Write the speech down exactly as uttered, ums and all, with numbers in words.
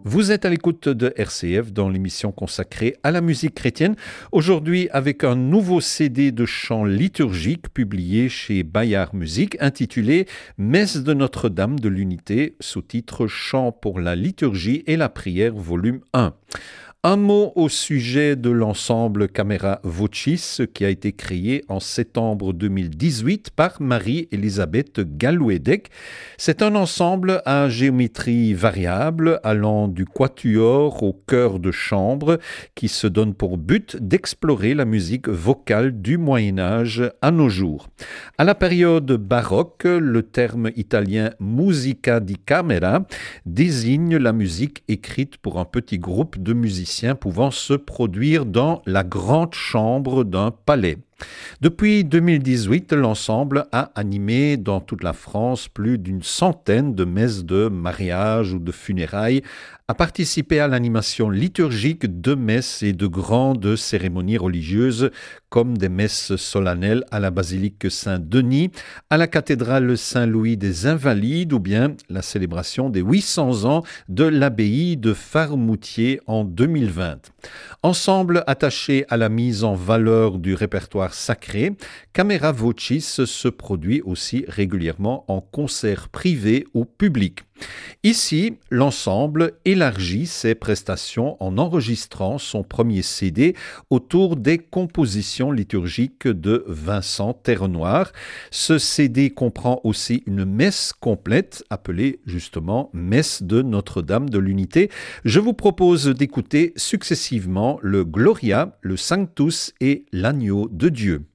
Vous êtes à l'écoute de R C F dans l'émission consacrée à la musique chrétienne. Aujourd'hui avec un nouveau C D de chants liturgiques publié chez Bayard Musique intitulé Messe de Notre-Dame de l'Unité, sous-titre Chants pour la liturgie et la prière volume un. Un mot au sujet de l'ensemble Camera Vocis qui a été créé en septembre deux mille dix-huit par Marie-Elisabeth Galouedec. C'est un ensemble à géométrie variable allant du quatuor au chœur de chambre qui se donne pour but d'explorer la musique vocale du Moyen-Âge à nos jours. À la période baroque, le terme italien musica di camera désigne la musique écrite pour un petit groupe de musiciens pouvant se produire dans la grande chambre d'un palais. Depuis deux mille dix-huit, l'ensemble a animé dans toute la France plus d'une centaine de messes de mariage ou de funérailles, a participé à l'animation liturgique de messes et de grandes cérémonies religieuses comme des messes solennelles à la basilique Saint-Denis, à la cathédrale Saint-Louis des Invalides ou bien la célébration des huit cents ans de l'abbaye de Farmoutier en deux mille vingt. Ensemble attaché à la mise en valeur du répertoire sacré, Camera Vocis se produit aussi régulièrement en concert privé ou public. Ici, l'ensemble élargit ses prestations en enregistrant son premier C D autour des compositions liturgiques de Vincent Terrenoir. Ce C D comprend aussi une messe complète appelée justement Messe de Notre-Dame de l'Unité. Je vous propose d'écouter successivement le Gloria, le Sanctus et l'Agneau de Dieu.